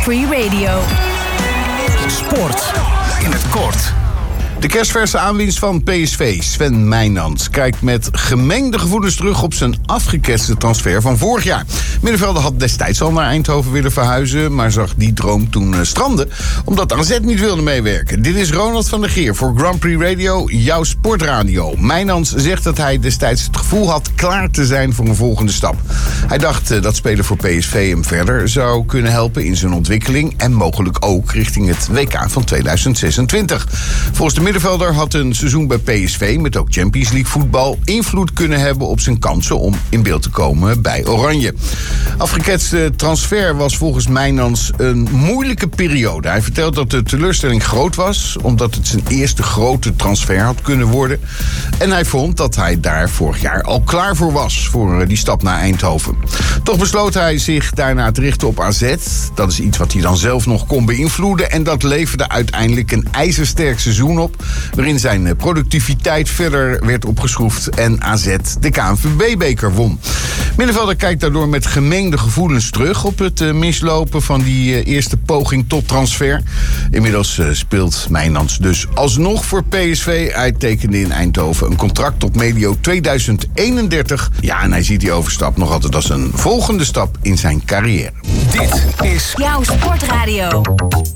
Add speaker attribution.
Speaker 1: Free Radio.
Speaker 2: Sport in het kort.
Speaker 3: De kerstverse aanwinst van PSV, Sven Mijnans, kijkt met gemengde gevoelens terug op zijn afgeketste transfer van vorig jaar. Middenvelder had destijds al naar Eindhoven willen verhuizen, maar zag die droom toen stranden, omdat AZ niet wilde meewerken. Dit is Ronald van der Geer voor Grand Prix Radio, jouw sportradio. Mijnans zegt dat hij destijds het gevoel had klaar te zijn voor een volgende stap. Hij dacht dat spelen voor PSV hem verder zou kunnen helpen in zijn ontwikkeling en mogelijk ook richting het WK van 2026. Volgens de middenvelder had een seizoen bij PSV met ook Champions League voetbal invloed kunnen hebben op zijn kansen om in beeld te komen bij Oranje. Afgeketste transfer was volgens Mijnans een moeilijke periode. Hij vertelt dat de teleurstelling groot was, omdat het zijn eerste grote transfer had kunnen worden. En hij vond dat hij daar vorig jaar al klaar voor was, voor die stap naar Eindhoven. Toch besloot hij zich daarna te richten op AZ. Dat is iets wat hij dan zelf nog kon beïnvloeden. En dat leverde uiteindelijk een ijzersterk seizoen op, waarin zijn productiviteit verder werd opgeschroefd en AZ de KNVB-beker won. Middenvelder kijkt daardoor met gemengde gevoelens terug op het mislopen van die eerste poging tot transfer. Inmiddels speelt Mijnans dus alsnog voor PSV. Hij tekende in Eindhoven een contract tot medio 2031. Ja, en hij ziet die overstap nog altijd als een volgende stap in zijn carrière.
Speaker 2: Dit is
Speaker 1: Jouw sportradio.